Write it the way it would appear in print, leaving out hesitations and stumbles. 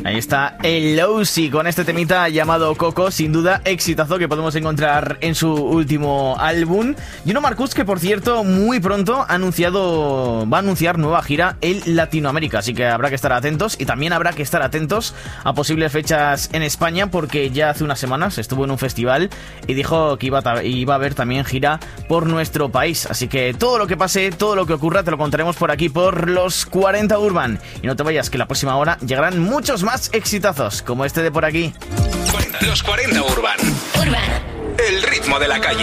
Ahí está el Lowzy con este temita llamado Coco, sin duda exitazo que podemos encontrar en su último álbum. Juno Marcus, que por cierto muy pronto va a anunciar nueva gira en Latinoamérica, así que habrá que estar atentos y también habrá que estar atentos a posibles fechas en España, porque ya hace unas semanas estuvo en un festival y dijo que iba a haber también gira por nuestro país, así que todo lo que pase, todo lo que ocurra te lo contaremos por aquí por los 40 Urban. Y no te vayas, que la próxima hora llegarán muchos más exitazos como este de por aquí. Los 40 Urban. El ritmo de la calle.